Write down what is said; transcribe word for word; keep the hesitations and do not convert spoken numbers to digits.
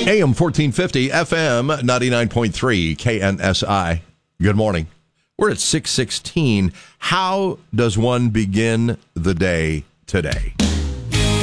A M fourteen fifty, F M ninety-nine point three, K N S I. Good morning. We're at six sixteen. How does one begin the day today?